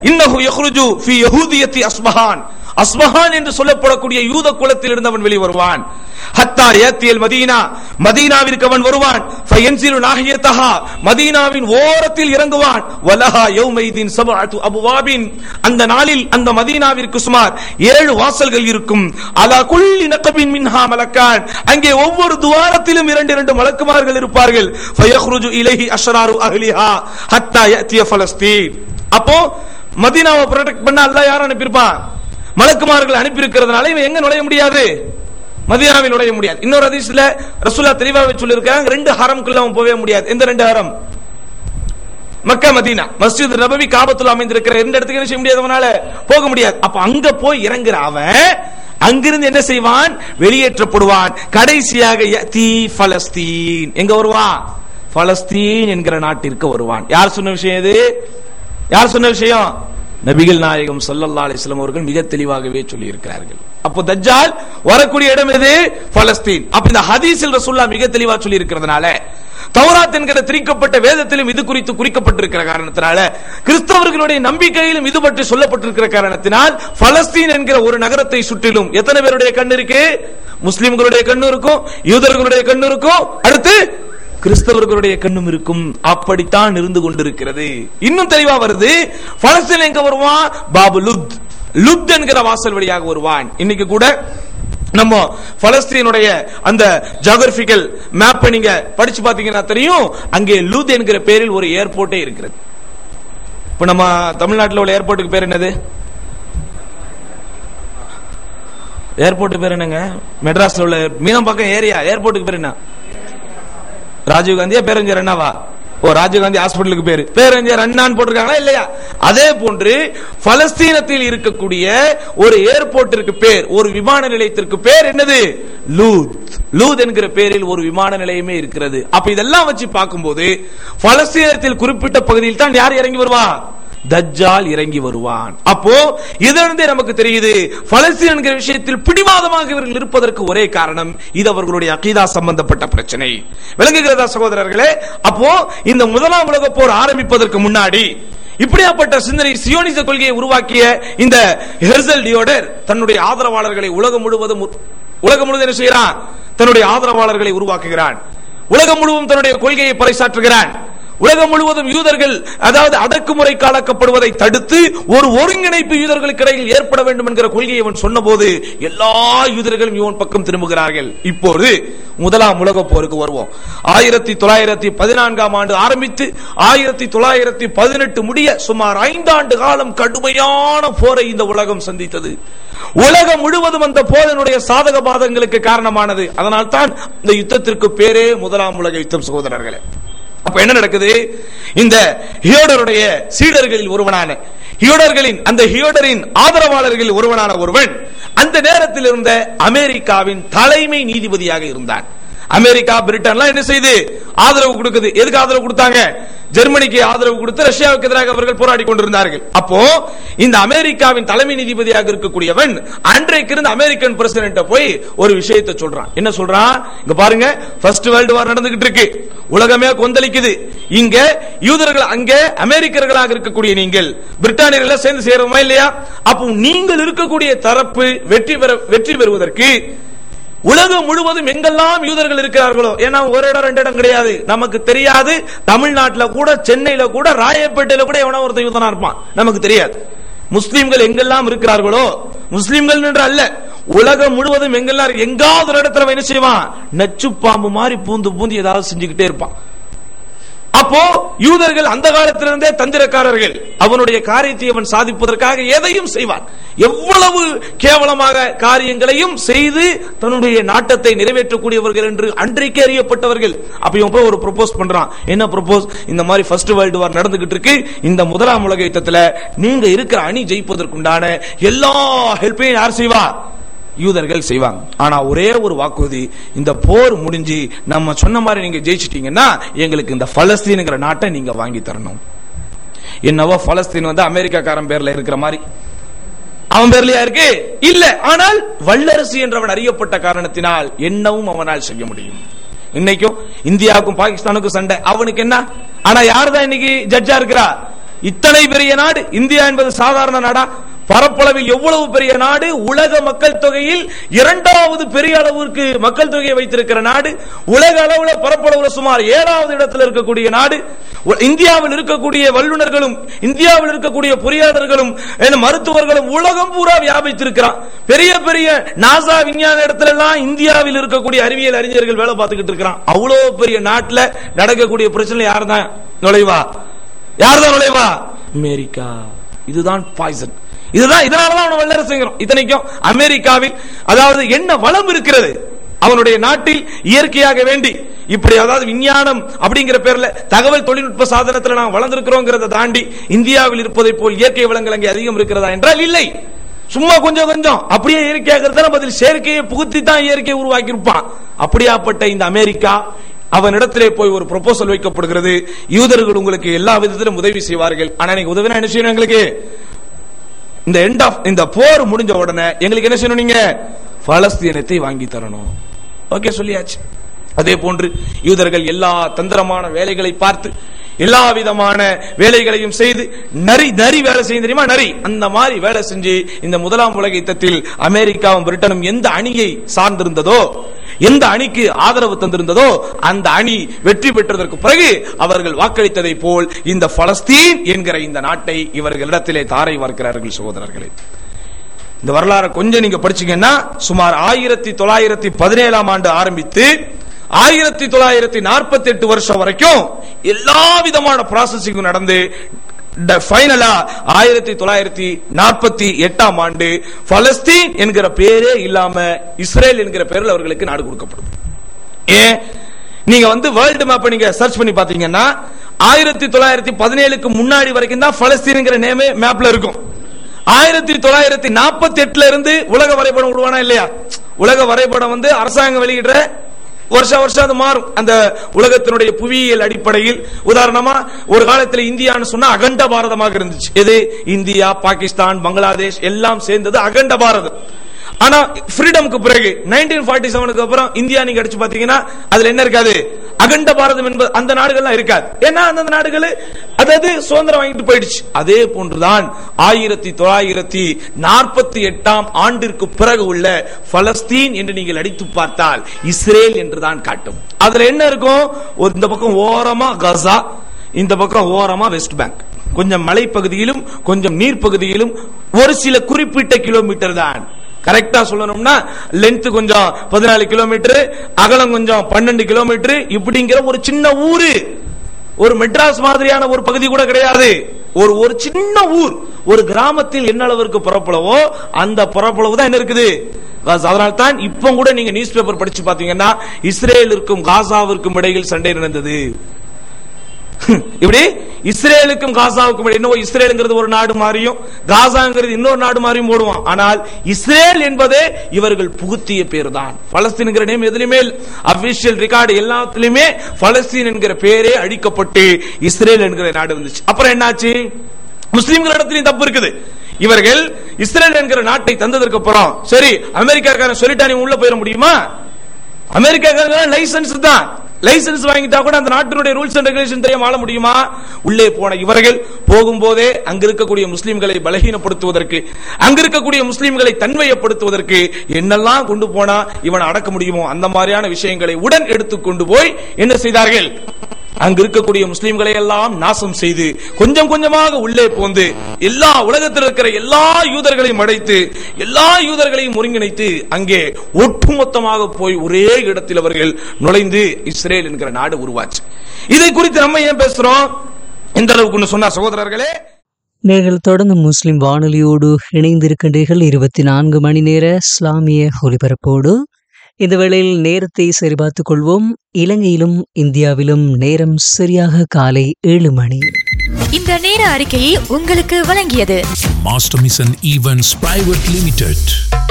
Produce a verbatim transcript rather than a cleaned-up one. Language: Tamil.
இன்னஹு யஹ்ருஜு ஃபீ யஹூதியத்தி அஸ்பஹான், அஸ்பஹான் என்று சொல்லப்படக்கூடிய யூத குலத்தில் இருந்தவன் வெளிவருவான். ஹத்தா யத்தியல் மதீனா, மதீனாவிற்கு அவன் வருவான். ஃபயன்சிலு நாஹியதஹா, மதீனாவின் ஓரத்தில் இறங்குவான். வலஹா யௌமைதின் சபஅத்து அப்வாபின், அந்த நாளில் அந்த மதீனாவிற்கு சுமார் ஏழு வாசல்கள் இருக்கும். அலா குல்லி நக்பின் மின்ஹா மலக்கான், அங்கே ஒவ்வொரு துவாரத்திலும் இரண்டு இரண்டு மலக்குமார்கள் இருப்பார்கள். ஃபயஹ்ருஜு இலைஹி அஷ்ராரு அஹ்லிஹா ஹத்தா யத்திய ஃபலஸ்தீன். அப்போ மதீனாவை ப்ரொடெக்ட் பண்ண அல்லாஹ் யாரை அனுப்பியிருப்பான்? மலக்குமார்கள் அனுப்பி இருக்கிறதுனால இவன் எங்க நுழைய முடியாது? மதீனாவில் நுழைய முடியாது. இன்னொரு ஹதீஸ்ல ரசூலுல்லாஹ் தெளிவாக சொல்லியிருக்காங்க, ரெண்டு ஹரம்க்குள்ள அவன் போகவே முடியாது. எந்த ரெண்டு ஹரம்? மக்கா மதீனா, மஸ்ஜித் நபவி, காபத்துல் அமைந்திருக்கிற ரெண்டு இடத்துக்கு என்ன செய்ய முடியாது, அவனால போக முடியாது. அப்ப அங்க போய் இறங்குற அவன் அங்கிருந்து என்ன செய்வான்? வெளியேற்றப்படுவான். கடைசியாக யதி பலஸ்தீன், எங்க வருவான்? பலஸ்தீன் என்கிற நாட்டிற்கு வருவான். யார் சொன்ன விஷயம் இது? யார் சொன்ன விஷயம்? நபிகள் நாயகம் ஸல்லல்லாஹு அலைஹி வஸல்லம் அவர்கள் மிக தெளிவாகவே சொல்லி இருக்கிறார்கள். அப்போ தஜ்ஜால் வரக்கூடிய இடம் எது? பலஸ்தீன். அப்ப இந்த ஹதீஸில் ரசூலுல்லாஹ் மிக தெளிவா சொல்லி இருக்கிறதுனால, தௌராத் என்கிற திரிக்கப்பட்ட வேதத்திலும் இது குறித்து குறிக்கப்பட்டிருக்கிற காரணத்தினால, கிறிஸ்தவர்களுடைய நம்பிக்கையிலும் இது பற்றி சொல்லப்பட்டிருக்கிற காரணத்தினால், பலஸ்தீன் என்கிற ஒரு நகரத்தை சுற்றிலும் எத்தனை பேருடைய கண் இருக்கு? முஸ்லிம்களுடைய கண்ணு இருக்கும், யூதர்களுடைய கண்ணு இருக்கும், அடுத்து கிறிஸ்தவர்களுடைய கண்ணும் இருக்கும். அப்படித்தான் இருந்து கொண்டிருக்கிறது. இன்னும் தெளிவா வருது, பலஸ்தீன் எங்க வருவான்? பாபு லுத், லுத் என்கிற வாசல் வழியாக வருவான். இன்னைக்கு கூட நம்ம பலஸ்தீனுடைய அந்த ஜியோகிராபிக்கல் மேப்பை நீங்க படிச்சு பாத்தீங்கன்னா தெரியும், அங்கே லுத் என்கிற பேரில் ஒரு ஏர்போர்ட்டே இருக்கிறது. இப்ப நம்ம தமிழ்நாட்டில் உள்ள ஏர்போர்ட்டுக்கு பேர் என்னது? ஏர்போர்ட் பேர் என்னங்க? மெட்ராஸ்ல உள்ள மீனம்பாக்கம் ஏரியா ஏர்போர்ட்டுக்கு பேர் என்ன? ராஜீவ் காந்தியா பேரஞ்சர் அண்ணாவா? ஓ, ராஜீவ் காந்தி ஹாஸ்பிட்டலுக்கு பேரு பேரஞ்சர் அண்ணான்னு போட்டிருக்காங்களா இல்லையா? அதே போன்று பலஸ்தீனத்தில் இருக்கக்கூடிய ஒரு ஏர்போர்ட்டிற்கு பேர், ஒரு விமான நிலையத்திற்கு பேர் என்னது? லூத். லூத் என்கிற பேரில் ஒரு விமான நிலையமே இருக்கிறது. அப்ப இதெல்லாம் வச்சு பார்க்கும்போது பலஸ்தீனத்தில் குறிப்பிட்ட பகுதியில் தான் யார் இறங்கி வருவா? தஜ்ஜால் இறங்கி வருவான். அப்போ இதிலிருந்தே நமக்கு தெரியுது, பலஸ்தீன் என்கிற விஷயத்தில் பிடிவாதமாக இவர்கள் இருப்பதற்கு ஒரே காரணம் இது அவர்களுடைய அகீதா சம்பந்தப்பட்ட பிரச்சனை. விளங்குகிறதா சகோதரர்களே? அப்போ இந்த முதலாம் உலக போர் ஆரம்பிப்பதற்கு முன்னாடி இப்படியாப்பட்ட சிந்தனை சியோனிச கொள்கையை உருவாக்கிய இந்த ஹெர்சல் டியோடர் தன்னுடைய ஆதரவாளர்களை உலகம் முழுவதும் உலகம் முழுவதும் என்ன செய்கிறான்? தன்னுடைய ஆதரவாளர்களை உருவாக்குகிறான். உலகம் முழுவதும் தன்னுடைய கொள்கையை பறைசாற்றுகிறான். உலகம் முழுவதும் யூதர்கள், அதாவது அடக்குமுறை காலக்கப்படுவதை தடுத்து ஒரு ஒருங்கிணைப்பு யூதர்களுக்கு இடையில் ஏற்பட வேண்டும் என்கிற கொள்கையை அவன் சொன்னபோது எல்லா யூதர்களும் இவன் பக்கம் திரும்புகிறார்கள். இப்போது முதலாம் உலக போருக்கு வருவோம். ஆயிரத்தி தொள்ளாயிரத்தி பதினான்காம் ஆண்டு ஆரம்பித்து ஆயிரத்தி தொள்ளாயிரத்தி பதினெட்டு முடிய சுமார் ஐந்தாண்டு காலம் கடுமையான போரை இந்த உலகம் சந்தித்தது. உலகம் முழுவதும் அந்த போரினுடைய சாதக பாதங்களுக்கு காரணமானது. அதனால் தான் இந்த யுத்தத்திற்கு பேரே முதலாம் உலக யுத்தம் சகோதரர்களே. அப்ப என்ன நடக்குது? இந்த ஹியோடருடைய சீடர்களில் ஒருவனான ஹியோடர்களின் அந்த ஹியோடரின் ஆதரவாளர்களில் ஒருவனான ஒருவன் அந்த நேரத்தில் இருந்த அமெரிக்காவின் தலைமை நீதிபதியாக இருந்தான். அமெரிக்கா, பிரிட்டன்லாம் என்ன செய்து ஆதரவு கொடுக்குது. எதுக்கு ஆதரவு கொடுத்தாங்க? ஜெர்மனிக்கு ஆதரவு கொடுத்து ரஷ்யாவுக்கு எதிராக அவர்கள் போராடி கொண்டிருந்தார்கள். அப்போ இந்த அமெரிக்காவின் தலைமை நீதிபதியாக இருக்கக்கூடியவன் அன்றைக்கு இருந்த அமெரிக்கன் பிரசிடென்ட் போய் ஒரு விஷயத்தை சொல்றான். என்ன சொல்றான்? இங்க பாருங்க, ஃபர்ஸ்ட் வேர்ல்டு வார் நடந்துகிட்டு இருக்கு, உலகமே கொந்தளிக்குது. இங்க யூதர்கள், அங்க அமெரிக்கர்களாக இருக்கக்கூடிய நீங்கள் பிரிட்டானியர்களை சேர்ந்து சேருமா இல்லையா? அப்போ நீங்கள் இருக்கக்கூடிய தரப்பு வெற்றி பெற வெற்றி பெறுவதற்கு உலகம் முழுவதும் எங்கெல்லாம் யூதர்கள் இருக்கிறார்களோ, ஏன்னா ஒரு இடம் ரெண்டு இடம் கிடையாது, நமக்கு தெரியாது. தமிழ்நாட்டில் கூட, சென்னையில கூட, ராயப்பேட்டையில கூட எவனோ ஒருத்தன் யூதனா இருப்பான், நமக்கு தெரியாது. முஸ்லீம்கள் எங்கெல்லாம் இருக்கிறார்களோ, முஸ்லீம்கள் என்று அல்ல, உலகம் முழுவதும் எங்கெல்லாம் எங்காவது ஒரு இடத்துல என்ன செய்வான்? நச்சு பாம்பு மாதிரி பூந்து பூந்து ஏதாவது செஞ்சுக்கிட்டே இருப்பான். அப்போ யூதர்கள் அந்த காலத்திலிருந்தே தந்திரக்காரர்கள். அவனுடைய காரியத்தை அவன் சாதிப்பதற்காக எதையும் செய்வான். எவ்வளவு கேவலமாக காரியங்களையும் செய்து தன்னுடைய நாட்டத்தை நிறைவேற்றக்கூடியவர்கள் என்று அன்றைக்கு அறியப்பட்டவர்கள். அப்ப இவன் போய் ஒரு ப்ரொபோஸ் பண்றான். என்ன ப்ரொபோஸ்? இந்த மாதிரி ஃபர்ஸ்ட் வேர்ல்டு வார் நடந்துகிட்டு இருக்கு, இந்த முதலாம் உலக யுத்தத்துல நீங்க இருக்கிற அணி ஜெயிப்பதற்குண்டான எல்லா ஹெல்ப்பையும் யார் செய்வா? யூதர்கள் செய்வாங்க. ஆனா ஒரே ஒரு வாக்குறுதி, இந்த போர் முடிஞ்சு நம்ம சொன்ன மாதிரி நீங்க ஜெயிச்சிட்டீங்கன்னா எங்களுக்கு இந்த பலஸ்தீன்ங்கிற நாட்டை நீங்க வாங்கி தரணும். என்னவோ பலஸ்தீன் வந்து அமெரிக்காக்காரன் பேர்ல இருக்கிற மாதிரி அவன் பேர்லயா இருக்கு? இல்ல. ஆனால் வல்லரசு என்றவன் அறியப்பட்ட காரணத்தினால் என்னவும் அவனால் செய்ய முடியும். இன்னைக்கும் இந்தியாவுக்கும் பாகிஸ்தானுக்கும் சண்டை, அவனுக்கு என்ன? ஆனா யாருதான் இன்னைக்கு ஜட்ஜா இருக்கிறா? இத்தனை பெரிய நாடு இந்தியா என்பது சாதாரண நாடா? பரப்பளவில் எவ்வளவு பெரிய நாடு, உலக மக்கள் தொகையில் இரண்டாவது பெரிய அளவிற்கு மக்கள் தொகையை வைத்திருக்கிற நாடு, உலக அளவுல பரப்பளவுல சுமார் ஏழாவது இடத்தில் இருக்கக்கூடிய நாடு. இந்தியாவில் இருக்கக்கூடிய வல்லுநர்களும் இந்தியாவில் இருக்கக்கூடிய பொறியாளர்களும் மருத்துவர்களும் உலகம் பூரா வியாபித்திருக்கிறான். பெரிய பெரிய நாசா விஞ்ஞான இடத்துல எல்லாம் இந்தியாவில் இருக்கக்கூடிய அறிவியல் அறிஞர்கள் வேலை பார்த்துக்கிட்டு இருக்கிறான். அவ்வளவு பெரிய நாட்டில் நடக்கக்கூடிய பிரச்சனை யார் தான் நுழைவா? யார் தான் நுழைவா? அமெரிக்கா. இதுதான் பாய்சன். இதுதான் இதனாலதான் அவன் வல்லரசுங்கிறோம். இத்தனைக்கும் அமெரிக்காவில் அதாவது என்ன வளம் இருக்கிறது அவனுடைய நாட்டில் இயற்கையாக வேண்டி இப்படி அதாவது விஞ்ஞானம் அப்படிங்கிற பேர்ல தகவல் தொழில்நுட்ப சாதனத்தில் நாம் வளர்ந்திருக்கிறோங்கிறத தாண்டி இந்தியாவில் இருப்பதை போல் இயற்கை வளங்கள் அங்கே அதிகம் இருக்கிறதா என்றால் இல்லை. சும்மா கொஞ்சம் கொஞ்சம் அப்படியே இயற்கையாக பதில் செயற்கையை புகுத்தி தான் இயற்கையை உருவாக்கி இருப்பான். அப்படியாப்பட்ட இந்த அமெரிக்கா அவனிடத்திலே போய் ஒரு ப்ரொபோசல் வைக்கப்படுகிறது. யூதர்கள் உங்களுக்கு எல்லா விதத்திலும் உதவி செய்வார்கள், ஆனா நீங்க உதவினா என்ன செய்யணும்? எங்களுக்கு இந்த எண்ட் ஆஃப் இந்த போர் முடிஞ்ச உடனே எங்களுக்கு என்ன செய்யணும்? நீங்க பலஸ்தீனத்தை வாங்கி தரணும். ஓகே, சொல்லியாச்சு. அதே போன்று யூதர்கள் எல்லா தந்திரமான வேலைகளை பார்த்து எல்லா விதமான வேலைகளையும் செய்து நரி நரி வேலை செய்ய தெரியுமா? நரி அந்த மாதிரி வேலை செஞ்சு இந்த முதலாம் உலக யுத்தத்தில் அமெரிக்காவும் பிரிட்டனும் எந்த அணியை சார்ந்திருந்ததோ, எந்த அணிக்கு ஆதரவு தந்திருந்ததோ அந்த அணி வெற்றி பெற்றதற்கு பிறகு அவர்கள் வாக்களித்ததை போல் இந்த பலஸ்தீன் என்கிற இந்த நாட்டை இவர்களிடத்திலே தாரை வார்க்கிறார்கள். சகோதரர்களே, இந்த வரலாறு கொஞ்சம் நீங்க படிச்சீங்கன்னா சுமார் ஆயிரத்தி தொள்ளாயிரத்தி பதினேழாம் ஆண்டு ஆரம்பித்து ஆயிரத்தி தொள்ளாயிரத்தி நாற்பத்தி எட்டு வருஷம் வரைக்கும் எல்லா விதமான ப்ராசஸிங் நடந்து ஃபைனலா ஆயிரத்தி தொள்ளாயிரத்தி நாற்பத்தி எட்டாம் ஆண்டு பலஸ்தீன் என்கிற பேரே இல்லாம இஸ்ரேல் என்கிற பேரில் அவர்களுக்கு நாடு கொடுக்கப்படும். ஏன்? நீங்க வந்து வேர்ல்டு மேப் நீங்க சர்ச் பண்ணி பாத்தீங்கன்னா ஆயிரத்தி தொள்ளாயிரத்தி பதினேழுக்கு முன்னாடி வரைக்கும் தான் பலஸ்தீன்ங்கிற நேமே மேப்ல இருக்கும். ஆயிரத்தி தொள்ளாயிரத்தி நாற்பத்தி எட்டுல இருந்து உலக வரைபடம் விடுவானா இல்லையா? உலக வரைபடம் வந்து அரசாங்கம் வெளியிடுற வருஷ வருஷம் அது மாறும். அந்த உலகத்தினுடைய புவியியல் அடிப்படையில் உதாரணமா ஒரு காலத்தில் இந்தியான்னு சொன்னா அகண்ட பாரதமாக இருந்துச்சு. எது? இந்தியா, பாகிஸ்தான், பங்களாதேஷ் எல்லாம் சேர்ந்தது அகண்ட பாரதம். ஆனா ஃப்ரீடமுக்கு பிறகு நைன்டீன் ஃபார்ட்டி செவனுக்கு அப்புறம் இந்தியா நீங்க அடிச்சு பாத்தீங்கன்னா அதுல என்ன இருக்காது? அகண்ட பாரதம் என்பது அந்த நாடுகள்லாம் இருக்காது. ஏன்னா அந்த நாடுகள் அதாவது சுதந்திரம் வாங்கிட்டு போயிடுச்சு. அதே போன்றுதான் ஆயிரத்தி தொள்ளாயிரத்தி நாற்பத்தி எட்டாம் ஆண்டிற்கு பிறகு உள்ள பலஸ்தீன் என்று நீங்கள் அடித்து பார்த்தால் இஸ்ரேல் என்றுதான் காட்டும். அதுல என்ன இருக்கும்? இந்த பக்கம் ஓரமா கசா, இந்த பக்கம் ஓரமா வெஸ்ட் பேங்க், கொஞ்சம் மலைப்பகுதியிலும் கொஞ்சம் நீர் பகுதியிலும் ஒரு சில குறிப்பிட்ட கிலோமீட்டர் தான். கரெக்டா சொல்லணும்னா லென்த் கொஞ்சம் பதினாலு கிலோமீட்டர், அகலம் கொஞ்சம் பன்னெண்டு கிலோமீட்டர், இப்படிங்கிற ஒரு சின்ன ஊரு. ஒரு மெட்ராஸ் மாதிரியான ஒரு பகுதி கூட கிடையாது. ஒரு ஒரு சின்ன ஊர், ஒரு கிராமத்தில் என்ன அளவிற்கு பரப்பளவோ அந்த பரப்பளவு தான் என்ன இருக்குது. அதனால தான் இப்ப கூட நீங்க நியூஸ் பேப்பர் படிச்சு பாத்தீங்கன்னா இஸ்ரேலுக்கும் காசாவிற்கும் இடையில் சண்டை நடந்தது. இப்படி இஸ்ரேலுக்கும் காசாவுக்கும் என்னவோ இஸ்ரேலுங்கிறது ஒரு நாடு மாறியும் காசாங்கிறது இன்னொரு நாடு மாறியும் போடுவான். ஆனால் இஸ்ரேல் என்பதே இவர்கள் புகுத்திய பேர் தான். பலஸ்தீன்ங்கிற நேம் எதுலையுமே அபிஷியல் ரெக்கார்டு எல்லாத்திலுமே பலஸ்தீன் என்கிற பேரே அழிக்கப்பட்டு இஸ்ரேல் என்கிற நாடு வந்துச்சு. அப்புறம் என்னாச்சு? முஸ்லிம்களிடத்திலும் தப்பு இருக்குது. இவர்கள் இஸ்ரேல் என்கிற நாட்டை தந்ததற்கு அப்புறம் சரி அமெரிக்காக்காரன் சொல்லிட்டா நீ உள்ள போயிட முடியுமா? அமெரிக்காக்காரன் லைசன்ஸ் தான், லைசன்ஸ் வாங்கிட்டா கூட அந்த நாட்டினுடைய ரூல்ஸ் அண்ட் ரெகுலேஷன் தெரியாம ஆள முடியுமா? உள்ளே போன இவர்கள் போகும்போதே அங்க இருக்கக்கூடிய முஸ்லிம்களை பலகீனப்படுத்துவதற்கு, அங்க இருக்கக்கூடிய முஸ்லிம்களை தன்மையப்படுத்துவதற்கு என்னெல்லாம் கொண்டு போனா இவனை அடக்க முடியுமோ அந்த மாதிரியான விஷயங்களை உடன் எடுத்துக்கொண்டு போய் என்ன செய்தார்கள்? அங்க இருக்கக்கூடிய முஸ்லிம்களை எல்லாம் நாசம் செய்து கொஞ்சம் கொஞ்சமாக உள்ளே போந்து எல்லா உலகத்தில் இருக்கிற எல்லா யூதர்களையும் அடைத்து எல்லா யூதர்களையும் ஒருங்கிணைத்து அங்கே ஒட்டுமொத்தமாக போய் ஒரே இடத்தில் அவர்கள் நுழைந்து இஸ்ரேல் என்கிற நாடு உருவாச்சு. இதை குறித்து நம்ம ஏன் பேசுறோம்? இந்த அளவுக்கு சொன்னார் சகோதரர்களே. நீங்கள் தொடர்ந்து முஸ்லிம் வானொலியோடு இணைந்திருக்கின்றீர்கள். இருபத்தி நான்கு மணி நேர இஸ்லாமிய ஒலிபரப்போடு. இந்த வேளையில் நேரத்தை சரிபார்த்துக் கொள்வோம். இலங்கையிலும் இந்தியாவிலும் நேரம் சரியாக காலை ஏழு மணி. இந்த நேர அறிக்கையை உங்களுக்கு வழங்கியது master mission events private limited.